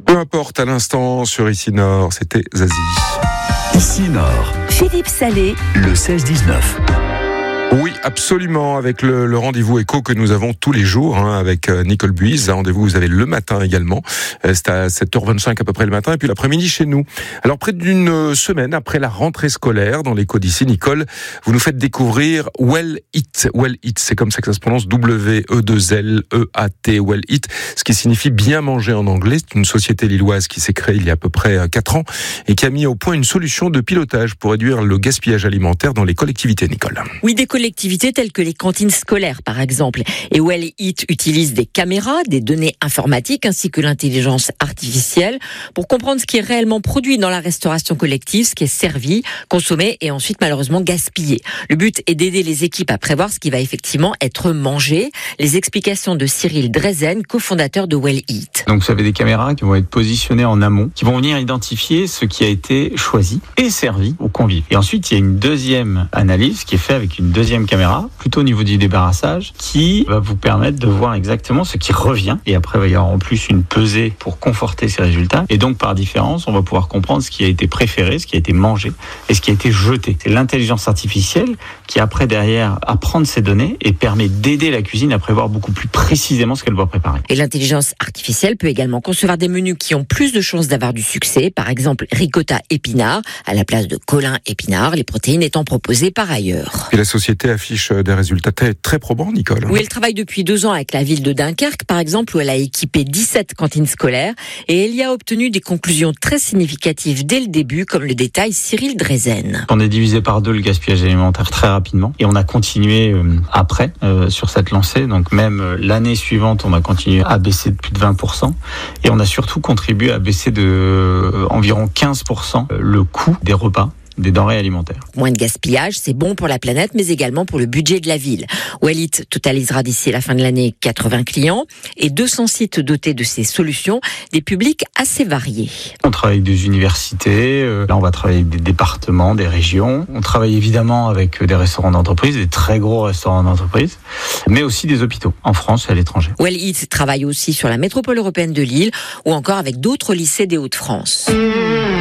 Peu importe, à l'instant sur Ici Nord, c'était Zazie. Ici Nord, Philippe Salé, le 16-19. Oui, absolument, avec le rendez-vous éco que nous avons tous les jours avec Nicole Buise. Un rendez-vous vous avez le matin également. C'est à 7h25 à peu près le matin et puis l'après-midi chez nous. Alors près d'une semaine après la rentrée scolaire dans l'éco d'ici, Nicole, vous nous faites découvrir Well Eat. Well Eat, c'est comme ça que ça se prononce, W-E-2-L-E-A-T, Well Eat, ce qui signifie bien manger en anglais. C'est une société lilloise qui s'est créée il y a à peu près 4 ans et qui a mis au point une solution de pilotage pour réduire le gaspillage alimentaire dans les collectivités, Nicole. Oui, des collectivités telles que les cantines scolaires, par exemple. Et Well Eat utilise des caméras, des données informatiques ainsi que l'intelligence artificielle pour comprendre ce qui est réellement produit dans la restauration collective, ce qui est servi, consommé et ensuite malheureusement gaspillé. Le but est d'aider les équipes à prévoir ce qui va effectivement être mangé. Les explications de Cyril Drezen, cofondateur de Well Eat. Donc vous avez des caméras qui vont être positionnées en amont, qui vont venir identifier ce qui a été choisi et servi aux convives. Et ensuite, il y a une deuxième analyse qui est faite avec une deuxième caméra, plutôt au niveau du débarrassage, qui va vous permettre de voir exactement ce qui revient. Et après, il va y avoir en plus une pesée pour conforter ces résultats. Et donc, par différence, on va pouvoir comprendre ce qui a été préféré, ce qui a été mangé et ce qui a été jeté. C'est l'intelligence artificielle qui, après, derrière, apprend de ces données et permet d'aider la cuisine à prévoir beaucoup plus précisément ce qu'elle doit préparer. Et l'intelligence artificielle peut également concevoir des menus qui ont plus de chances d'avoir du succès. Par exemple, ricotta épinard à la place de colin épinard, les protéines étant proposées par ailleurs. Et la société affiche des résultats très probants, Nicole. Oui, elle travaille depuis 2 ans avec la ville de Dunkerque, par exemple, où elle a équipé 17 cantines scolaires et elle y a obtenu des conclusions très significatives dès le début, comme le détaille Cyril Drezen. On a divisé par 2 le gaspillage alimentaire très rapidement et on a continué après sur cette lancée. Donc même l'année suivante, on a continué à baisser de plus de 20% et on a surtout contribué à baisser de environ 15% le coût des repas, des denrées alimentaires. Moins de gaspillage, c'est bon pour la planète, mais également pour le budget de la ville. Well Eat totalisera d'ici la fin de l'année 80 clients et 200 sites dotés de ces solutions, des publics assez variés. On travaille avec des universités, là on va travailler avec des départements, des régions. On travaille évidemment avec des restaurants d'entreprise, des très gros restaurants d'entreprise, mais aussi des hôpitaux, en France et à l'étranger. Well Eat travaille aussi sur la métropole européenne de Lille ou encore avec d'autres lycées des Hauts-de-France.